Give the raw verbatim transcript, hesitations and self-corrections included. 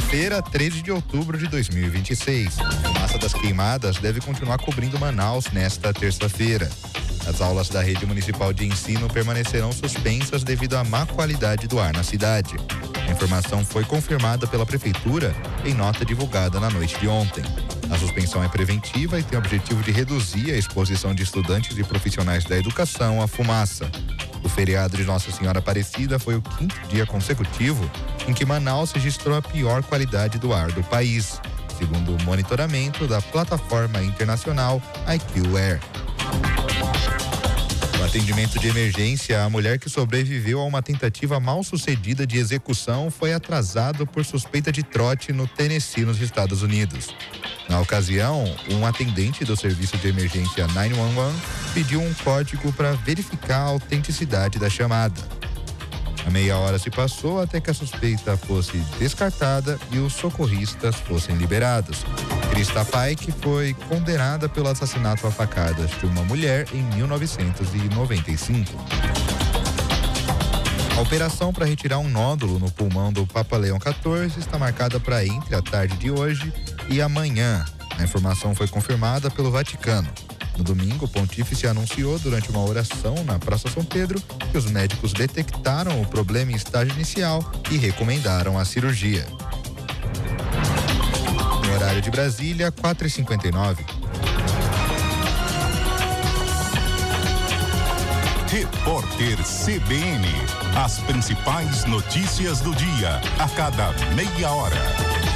Quinta-feira, treze de outubro de dois mil e vinte e seis. A fumaça das queimadas deve continuar cobrindo Manaus nesta terça-feira. As aulas da rede municipal de ensino permanecerão suspensas devido à má qualidade do ar na cidade. A informação foi confirmada pela prefeitura em nota divulgada na noite de ontem. A suspensão é preventiva e tem o objetivo de reduzir a exposição de estudantes e profissionais da educação à fumaça. O feriado de Nossa Senhora Aparecida foi o quinto dia consecutivo em que Manaus registrou a pior qualidade do ar do país, segundo o monitoramento da plataforma internacional I Q Air. No atendimento de emergência, a mulher que sobreviveu a uma tentativa mal sucedida de execução foi atrasada por suspeita de trote no Tennessee, nos Estados Unidos. Na ocasião, um atendente do serviço de emergência nove um um pediu um código para verificar a autenticidade da chamada. A meia hora se passou até que a suspeita fosse descartada e os socorristas fossem liberados. Krista Pike foi condenada pelo assassinato a facadas de uma mulher em mil novecentos e noventa e cinco. A operação para retirar um nódulo no pulmão do Papa Leão quatorze está marcada para entre a tarde de hoje e amanhã. A informação foi confirmada pelo Vaticano. No domingo, o pontífice anunciou durante uma oração na Praça São Pedro que os médicos detectaram o problema em estágio inicial e recomendaram a cirurgia. No horário de Brasília, quatro e cinquenta e nove. Repórter C B N. As principais notícias do dia, a cada meia hora.